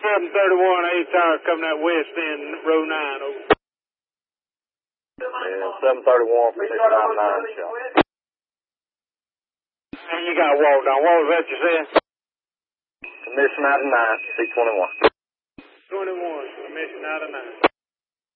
731, 8 tower coming out west end, row 9, over. Yeah, 731 for 699 shot. And you got walked on. What was that you said? Mission out of 9, 621. 21, mission out of 9.